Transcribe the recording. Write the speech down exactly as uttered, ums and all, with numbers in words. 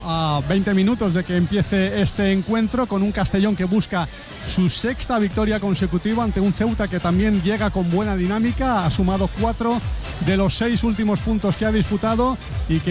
A veinte minutos de que empiece este encuentro, con un Castellón que busca su sexta victoria consecutiva ante un Ceuta que también llega con buena dinámica, ha sumado cuatro de los seis últimos puntos que ha disputado y que